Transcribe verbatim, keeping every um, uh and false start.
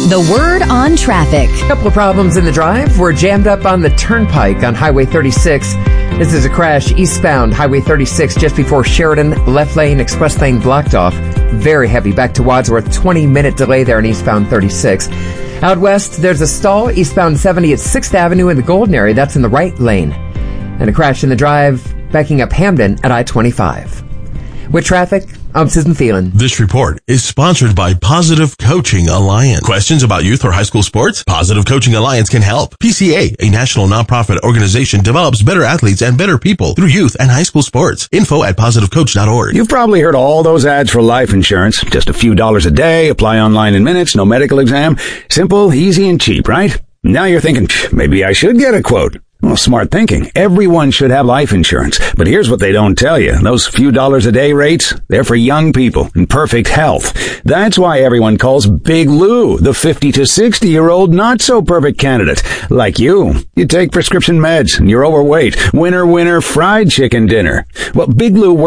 The Word on Traffic. A couple of problems in the drive. We're jammed up on the turnpike on Highway thirty-six. This is a crash eastbound Highway thirty-six just before Sheridan. Left lane, express lane blocked off. Very heavy. Back to Wadsworth. twenty minute delay there on eastbound thirty-six. Out west, there's a stall eastbound seventy at sixth Avenue in the Golden area. That's in the right lane. And a crash in the drive backing up Hamden at I twenty-five. With traffic, I'm Susan Phelan. This report is sponsored by Positive Coaching Alliance. Questions about youth or high school sports? Positive Coaching Alliance can help. P C A, a national nonprofit organization, develops better athletes and better people through youth and high school sports. Info at positive coach dot org. You've probably heard all those ads for life insurance. Just a few dollars a day, apply online in minutes, no medical exam. Simple, easy, and cheap, right? Now you're thinking, maybe I should get a quote. Well, smart thinking. Everyone should have life insurance. But here's what they don't tell you. Those few dollars a day rates, they're for young people in perfect health. That's why everyone calls Big Lou the fifty to sixty year old not so perfect candidate. Like you. You take prescription meds and you're overweight. Winner, winner, fried chicken dinner. Well, Big Lou